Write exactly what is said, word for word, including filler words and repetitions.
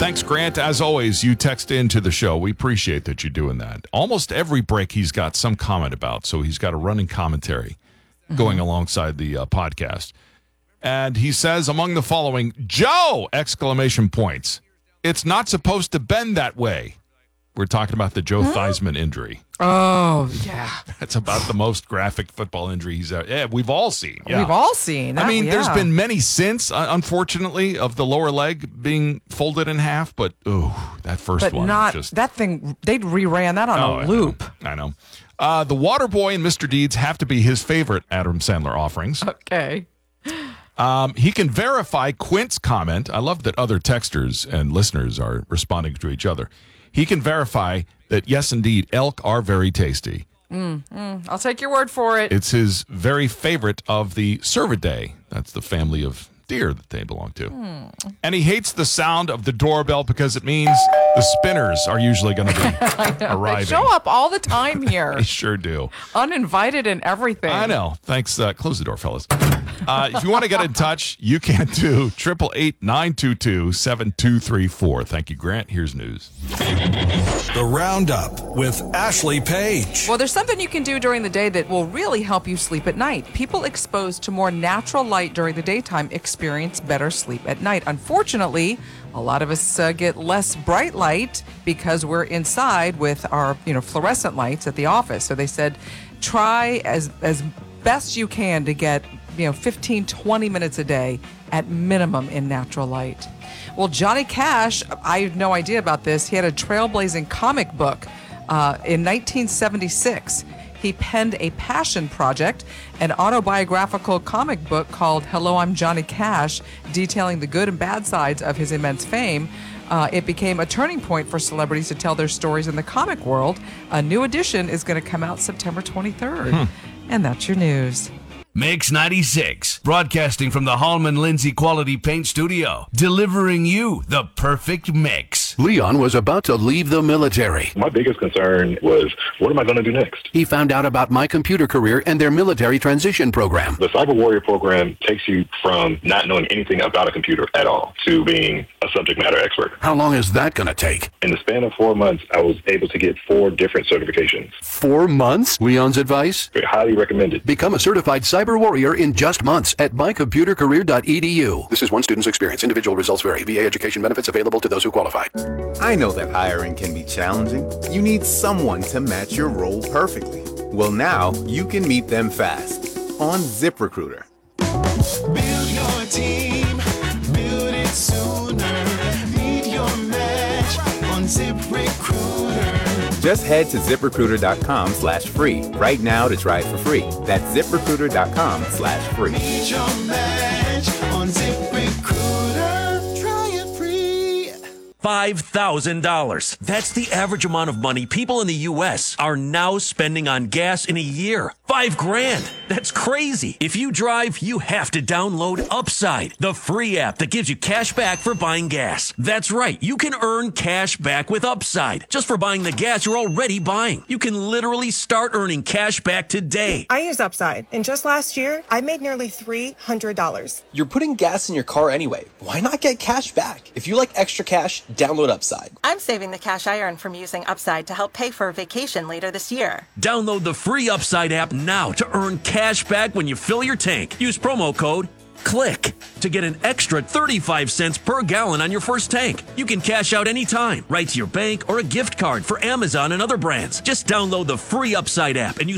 Thanks, Grant. As always, you text into the show. We appreciate that you're doing that. Almost every break he's got some comment about, so he's got a running commentary mm-hmm. going alongside the uh, podcast. And he says, among the following, Joe! Exclamation points. It's not supposed to bend that way. We're talking about the Joe huh? Theismann injury. Oh, yeah. That's about the most graphic football injury he's ever. Yeah, we've all seen. Yeah. We've all seen. That, I mean, yeah. there's been many since, uh, unfortunately, of the lower leg being folded in half. But, oh, that first but one. Not, just, that thing, they reran that on oh, a loop. I know. I know. Uh, the Water Boy and Mister Deeds have to be his favorite Adam Sandler offerings. Okay. Um, he can verify Quint's comment. I love that other texters and listeners are responding to each other. He can verify that, yes, indeed, elk are very tasty. Mm, mm, I'll take your word for it. It's his very favorite of the Cervidae. That's the family of deer that they belong to. Mm. And he hates the sound of the doorbell because it means the spinners are usually going to be arriving. They show up all the time here. They sure do. Uninvited and everything. I know. Thanks. Uh, close the door, fellas. Uh, if you want to get in touch, you can do triple eight nine two two seven two three four. Thank you, Grant. Here's news. The Roundup with Ashley Page. Well, there's something you can do during the day that will really help you sleep at night. People exposed to more natural light during the daytime experience better sleep at night. Unfortunately, a lot of us uh, get less bright light because we're inside with our, you know, fluorescent lights at the office. So they said try as as best you can to get, you know, fifteen, twenty minutes a day at minimum in natural light. Well, Johnny Cash, I had no idea about this. He had a trailblazing comic book uh, in nineteen seventy-six. He penned a passion project, an autobiographical comic book called Hello, I'm Johnny Cash, detailing the good and bad sides of his immense fame. Uh, it became a turning point for celebrities to tell their stories in the comic world. A new edition is going to come out September twenty-third. Hmm. And that's your news. Mix ninety-six, broadcasting from the Hallman Lindsay Quality Paint Studio, delivering you the perfect mix. Leon was about to leave the military. My biggest concern was, what am I going to do next? He found out about My Computer Career and their military transition program. The Cyber Warrior program takes you from not knowing anything about a computer at all to being a subject matter expert. How long is that going to take? In the span of four months, I was able to get four different certifications. Four months? Leon's advice? Highly recommended. Become a certified cyber Cyber Warrior in just months at my computer career dot e d u. This is one student's experience. Individual results vary. V A education benefits available to those who qualify. I know that hiring can be challenging. You need someone to match your role perfectly. Well, now you can meet them fast on ZipRecruiter. Build your team. Build it sooner. Meet your match on ZipRecruiter. Just head to ZipRecruiter.com slash free right now to try it for free. That's ZipRecruiter.com slash free. Meet your match on ZipRecruiter. Try it free. five thousand dollars. That's the average amount of money people in the U S are now spending on gas in a year. Five grand. That's crazy. If you drive, you have to download Upside, the free app that gives you cash back for buying gas. That's right. You can earn cash back with Upside just for buying the gas you're already buying. You can literally start earning cash back today. I use Upside, and just last year, I made nearly three hundred dollars. You're putting gas in your car anyway. Why not get cash back? If you like extra cash, download Upside. I'm saving the cash I earn from using Upside to help pay for a vacation later this year. Download the free Upside app now to earn cash back when you fill your tank. Use promo code CLICK to get an extra thirty-five cents per gallon on your first tank. You can cash out anytime, right to your bank or a gift card for Amazon and other brands. Just download the free Upside app and use